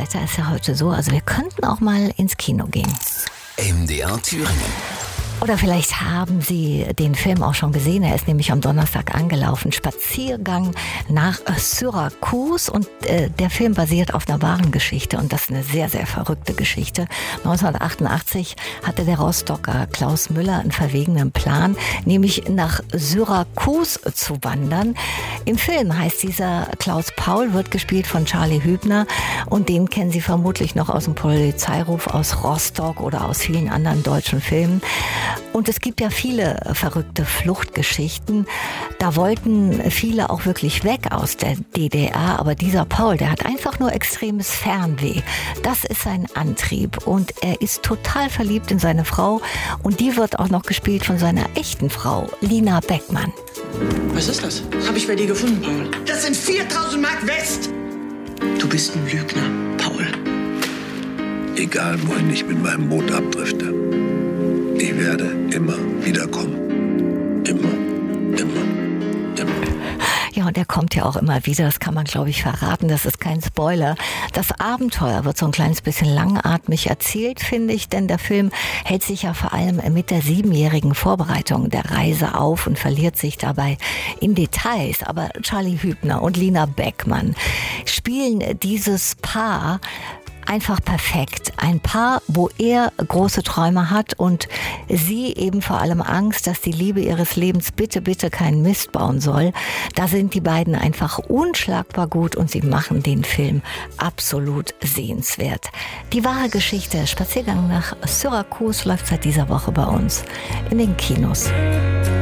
Wetter ist ja heute so, also wir könnten auch mal ins Kino gehen. MDR Thüringen. Oder vielleicht haben Sie den Film auch schon gesehen. Er ist nämlich am Donnerstag angelaufen. Spaziergang nach Syrakus. Und der Film basiert auf einer wahren Geschichte. Und das ist eine sehr, sehr verrückte Geschichte. 1988 hatte der Rostocker Klaus Müller einen verwegenen Plan, nämlich nach Syrakus zu wandern. Im Film heißt dieser Klaus Paul, wird gespielt von Charlie Hübner. Und den kennen Sie vermutlich noch aus dem Polizeiruf aus Rostock oder aus vielen anderen deutschen Filmen. Und es gibt ja viele verrückte Fluchtgeschichten. Da wollten viele auch wirklich weg aus der DDR. Aber dieser Paul, der hat einfach nur extremes Fernweh. Das ist sein Antrieb. Und er ist total verliebt in seine Frau. Und die wird auch noch gespielt von seiner echten Frau, Lina Beckmann. Was ist das? Habe ich bei dir gefunden, Paul. Das sind 4.000 Mark West. Du bist ein Lügner, Paul. Egal, wohin ich mit meinem Boot abdrifte. Ich werde immer wiederkommen. Immer. Ja, und er kommt ja auch immer wieder, das kann man, glaube ich, verraten, das ist kein Spoiler. Das Abenteuer wird so ein kleines bisschen langatmig erzählt, finde ich, denn der Film hält sich ja vor allem mit der 7-jährigen Vorbereitung der Reise auf und verliert sich dabei in Details. Aber Charlie Hübner und Lina Beckmann spielen dieses Paar einfach perfekt. Ein Paar, wo er große Träume hat und sie eben vor allem Angst, dass die Liebe ihres Lebens bitte keinen Mist bauen soll. Da sind die beiden einfach unschlagbar gut und sie machen den Film absolut sehenswert. Die wahre Geschichte, Spaziergang nach Syrakus, läuft seit dieser Woche bei uns in den Kinos.